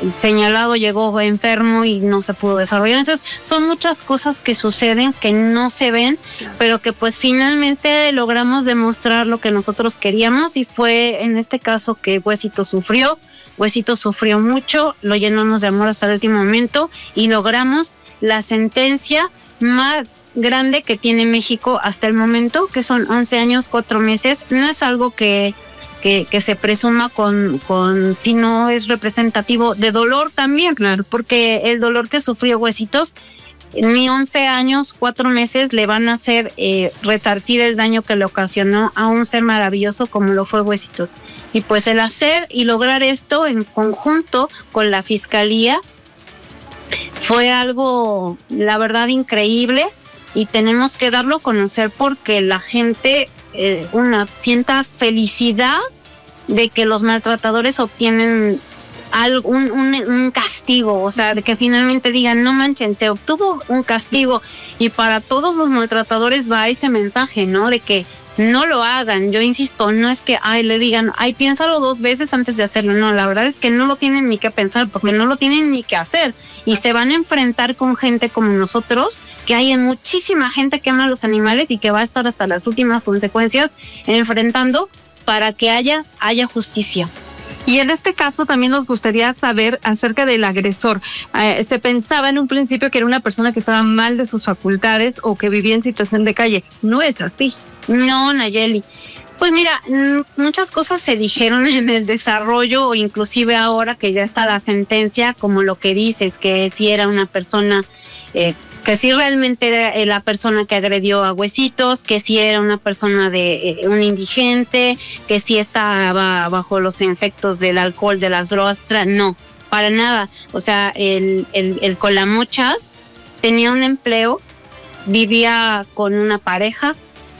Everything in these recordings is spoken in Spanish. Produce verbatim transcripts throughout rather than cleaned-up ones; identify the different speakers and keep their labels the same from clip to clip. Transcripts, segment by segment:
Speaker 1: el señalado llegó enfermo y no se pudo desarrollar. Entonces son muchas cosas que suceden que no se ven, pero que pues finalmente logramos demostrar lo que nosotros queríamos, y fue en este caso que Huesito sufrió. Huesito sufrió mucho, lo llenamos de amor hasta el último momento y logramos la sentencia más grande que tiene México hasta el momento, que son once años, cuatro meses. No es algo que, que, que se presuma con, con, sino es representativo de dolor también, claro, porque el dolor que sufrió Huesitos, ni once años, cuatro meses le van a hacer eh, retartir el daño que le ocasionó a un ser maravilloso como lo fue Huesitos. Y pues el hacer y lograr esto en conjunto con la Fiscalía fue algo, la verdad, increíble, y tenemos que darlo a conocer porque la gente eh, una sienta felicidad de que los maltratadores obtienen algo, un, un, un castigo, o sea, de que finalmente digan, no manchen, se obtuvo un castigo. Y para todos los maltratadores va este mensaje, ¿no? De que no lo hagan. Yo insisto, no es que ay le digan, ay, piénsalo dos veces antes de hacerlo. No, la verdad es que no lo tienen ni que pensar, porque no lo tienen ni que hacer. Y se van a enfrentar con gente como nosotros, que hay muchísima gente que ama a los animales y que va a estar hasta las últimas consecuencias enfrentando para que haya, haya justicia.
Speaker 2: Y en este caso también nos gustaría saber acerca del agresor. Eh, se pensaba en un principio que era una persona que estaba mal de sus facultades o que vivía en situación de calle. No es así.
Speaker 1: No, Nayeli. Pues mira, muchas cosas se dijeron en el desarrollo, o inclusive ahora que ya está la sentencia, como lo que dices, que si era una persona, eh, que si realmente era la persona que agredió a Huesitos, que si era una persona de eh, un indigente, que si estaba bajo los efectos del alcohol, de las drogas. No, para nada. O sea, el, el, el Colamochas tenía un empleo, vivía con una pareja.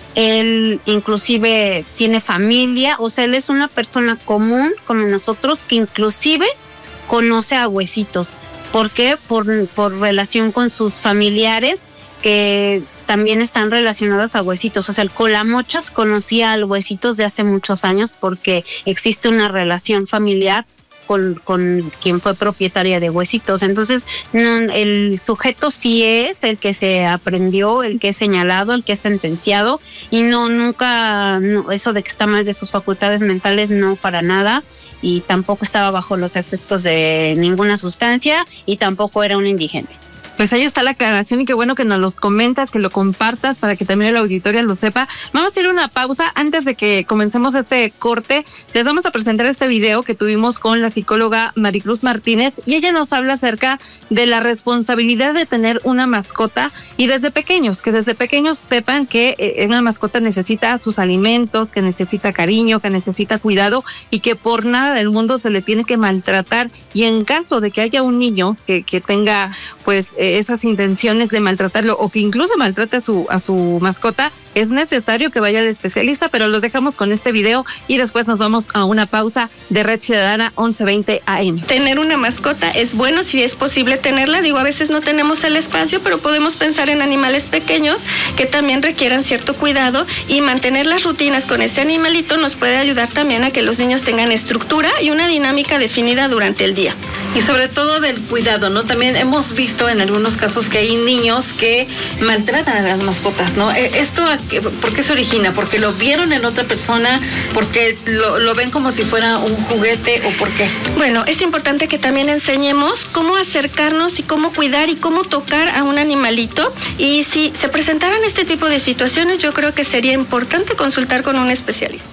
Speaker 1: Él inclusive tiene familia, o sea, él es una persona común como nosotros, que inclusive conoce a Huesitos. ¿Por qué? Por, por relación con sus familiares que también están relacionadas a Huesitos. O sea, el Colamochas conocía al Huesitos de hace muchos años porque existe una relación familiar con, con quien fue propietaria de Huesitos. Entonces, no, el sujeto sí es el que se aprendió, el que es señalado, el que es sentenciado, y no, nunca, no, eso de que está mal de sus facultades mentales, no, para nada, y tampoco estaba bajo los efectos de ninguna sustancia, y tampoco era un indigente.
Speaker 2: Pues ahí está la aclaración, y qué bueno que nos los comentas, que lo compartas para que también el auditorio lo sepa. Vamos a ir a una pausa. Antes de que comencemos este corte, les vamos a presentar este video que tuvimos con la psicóloga Maricruz Martínez, y ella nos habla acerca de la responsabilidad de tener una mascota, y desde pequeños, que desde pequeños sepan que eh, una mascota necesita sus alimentos, que necesita cariño, que necesita cuidado, y que por nada del mundo se le tiene que maltratar. Y en caso de que haya un niño que, que tenga pues eh, esas intenciones de maltratarlo, o que incluso maltrate a su, a su mascota, es necesario que vaya al especialista. Pero los dejamos con este video y después nos vamos a una pausa de Red Ciudadana once veinte A M.
Speaker 3: Tener una mascota es bueno si es posible tenerla. Digo, a veces no tenemos el espacio, pero podemos pensar en animales pequeños que también requieran cierto cuidado, y mantener las rutinas con este animalito nos puede ayudar también a que los niños tengan estructura y una dinámica definida durante el día.
Speaker 2: Y sobre todo del cuidado, ¿no? También hemos visto en algunos casos que hay niños que maltratan a las mascotas, ¿no? ¿Esto por qué se origina? ¿Porque lo vieron en otra persona? ¿Porque lo, lo ven como si fuera un juguete? ¿O por qué?
Speaker 3: Bueno, es importante que también enseñemos cómo acercarnos y cómo cuidar y cómo tocar a un animalito. Y si se presentaran este tipo de situaciones, yo creo que sería importante consultar con un especialista.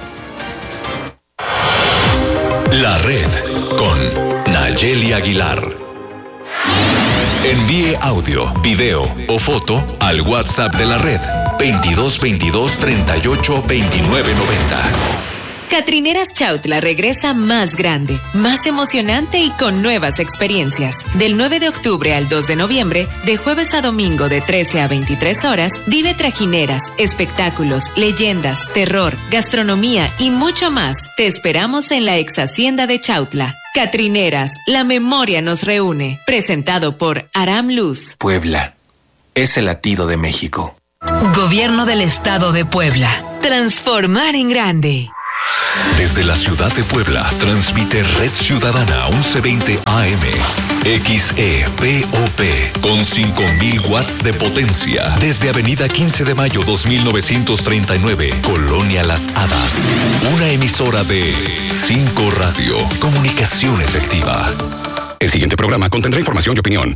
Speaker 4: La Red con Nayeli Aguilar. Envíe audio, video o foto al WhatsApp de la Red veintidós veintidós treinta y ocho veintinueve noventa.
Speaker 5: Catrineras Chautla regresa más grande, más emocionante y con nuevas experiencias. Del nueve de octubre al dos de noviembre, de jueves a domingo de trece a veintitrés horas, vive trajineras, espectáculos, leyendas, terror, gastronomía y mucho más. Te esperamos en la ex hacienda de Chautla. Catrineras, la memoria nos reúne. Presentado por Aram Luz.
Speaker 6: Puebla es el latido de México.
Speaker 7: Gobierno del Estado de Puebla. Transformar en grande.
Speaker 4: Desde la ciudad de Puebla, transmite Red Ciudadana once veinte A M, X E P O P, con cinco mil watts de potencia. Desde Avenida quince de mayo dos mil novecientos treinta y nueve, Colonia Las Hadas. Una emisora de cinco Radio, comunicación efectiva.
Speaker 7: El siguiente programa contendrá información y opinión.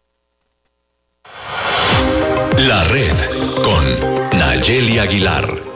Speaker 4: La Red, con Nayeli Aguilar.